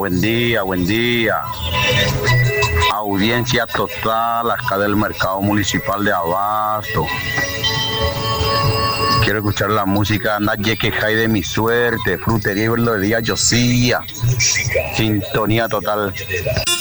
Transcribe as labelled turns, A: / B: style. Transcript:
A: buen día, buen día. Audiencia total acá del mercado municipal de Abasto. Quiero escuchar la música Nadie que cae de mi suerte, Frutería y Verdulería Josía. Sintonía total.